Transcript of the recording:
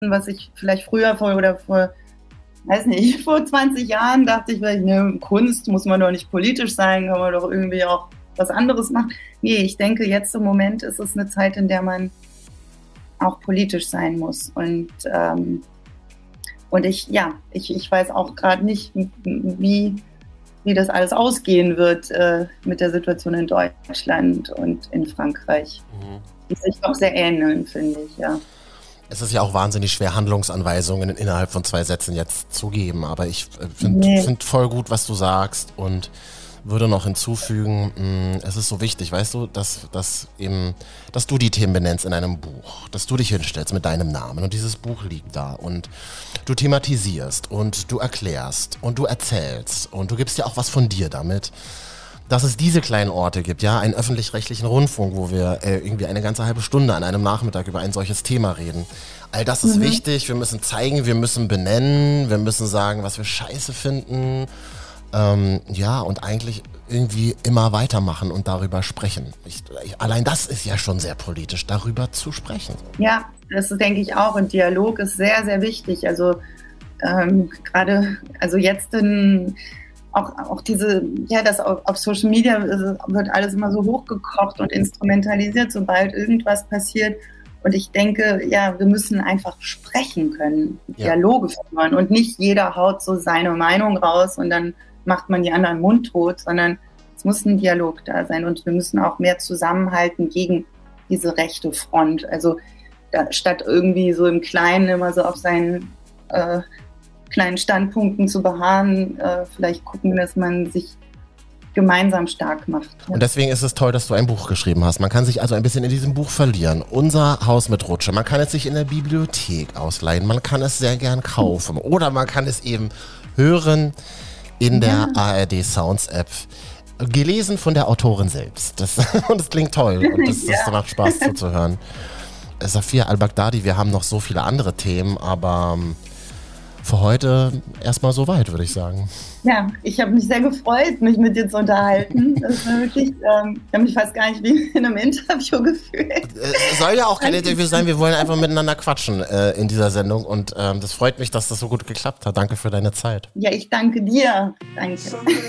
was ich vielleicht früher weiß nicht, vor 20 Jahren dachte ich, ne, Kunst muss man doch nicht politisch sein, kann man doch irgendwie auch was anderes machen. Nee, ich denke, jetzt im Moment ist es eine Zeit, in der man auch politisch sein muss. Und ich weiß auch gerade nicht, wie das alles ausgehen wird mit der Situation in Deutschland und in Frankreich. Die sich doch sehr ähneln, finde ich, ja. Es ist ja auch wahnsinnig schwer, Handlungsanweisungen innerhalb von 2 Sätzen jetzt zu geben, aber ich find voll gut, was du sagst und würde noch hinzufügen, es ist so wichtig, weißt du, dass du die Themen benennst in einem Buch, dass du dich hinstellst mit deinem Namen und dieses Buch liegt da und du thematisierst und du erklärst und du erzählst und du gibst ja auch was von dir damit, dass es diese kleinen Orte gibt, ja, einen öffentlich-rechtlichen Rundfunk, wo wir irgendwie eine ganze halbe Stunde an einem Nachmittag über ein solches Thema reden. All das ist wichtig, wir müssen zeigen, wir müssen benennen, wir müssen sagen, was wir scheiße finden, und eigentlich irgendwie immer weitermachen und darüber sprechen. Allein das ist ja schon sehr politisch, darüber zu sprechen. Ja, das denke ich auch und Dialog ist sehr, sehr wichtig, also gerade, also jetzt auch diese, ja, das auf Social Media wird alles immer so hochgekocht und instrumentalisiert, sobald irgendwas passiert. Und ich denke, ja, wir müssen einfach sprechen können, Dialoge führen und nicht jeder haut so seine Meinung raus und dann macht man die anderen mundtot, sondern es muss ein Dialog da sein und wir müssen auch mehr zusammenhalten gegen diese rechte Front. Also statt irgendwie so im Kleinen immer so auf seinen kleinen Standpunkten zu beharren, vielleicht gucken, dass man sich gemeinsam stark macht. Ja. Und deswegen ist es toll, dass du ein Buch geschrieben hast. Man kann sich also ein bisschen in diesem Buch verlieren. Unser Haus mit Rutsche. Man kann es sich in der Bibliothek ausleihen. Man kann es sehr gern kaufen. Oder man kann es eben hören in der ARD Sounds App. Gelesen von der Autorin selbst. Und es klingt toll. Und das macht Spaß zuzuhören. Safia Al-Baghdadi, wir haben noch so viele andere Themen, aber für heute erstmal soweit, würde ich sagen. Ja, ich habe mich sehr gefreut, mich mit dir zu unterhalten. Das war wirklich, ich habe mich fast gar nicht wie in einem Interview gefühlt. Es soll ja auch kein Interview sein, wir wollen einfach miteinander quatschen in dieser Sendung und das freut mich, dass das so gut geklappt hat. Danke für deine Zeit. Ja, ich danke dir. Danke.